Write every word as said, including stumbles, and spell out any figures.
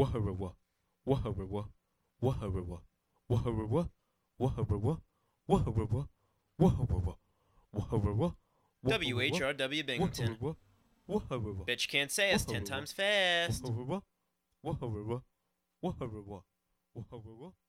Waharawa, Waharawa, Waharawa, Waharawa, Waharawa, Waharawa, Waharawa, Waharawa, W H R W Binghamton. Waharawa, Bet you can't say us ten times fast. Waharawa, Waharawa, Waharawa, Waharawa,